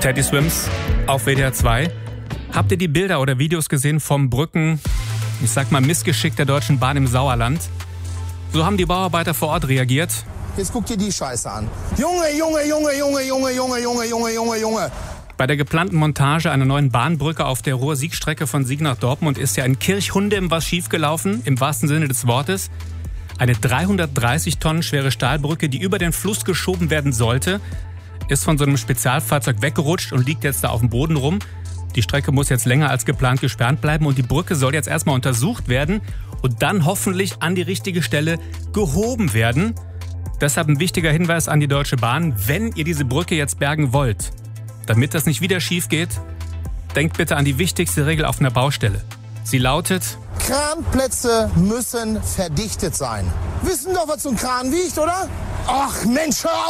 Teddy Swims auf WDR 2. Habt ihr die Bilder oder Videos gesehen vom Missgeschick der Deutschen Bahn im Sauerland? So haben die Bauarbeiter vor Ort reagiert. Jetzt guck dir die Scheiße an. Junge. Bei der geplanten Montage einer neuen Bahnbrücke auf der Ruhr-Sieg-Strecke von Sieg nach Dortmund ist ja in Kirchhundem was schiefgelaufen, im wahrsten Sinne des Wortes. Eine 330 Tonnen schwere Stahlbrücke, die über den Fluss geschoben werden sollte, ist von so einem Spezialfahrzeug weggerutscht und liegt jetzt da auf dem Boden rum. Die Strecke muss jetzt länger als geplant gesperrt bleiben und die Brücke soll jetzt erstmal untersucht werden und dann hoffentlich an die richtige Stelle gehoben werden. Deshalb ein wichtiger Hinweis an die Deutsche Bahn: Wenn ihr diese Brücke jetzt bergen wollt, damit das nicht wieder schief geht, denkt bitte an die wichtigste Regel auf einer Baustelle. Sie lautet: Kranplätze müssen verdichtet sein. Wissen doch, was so ein Kran wiegt, oder? Ach Mensch, hör auf!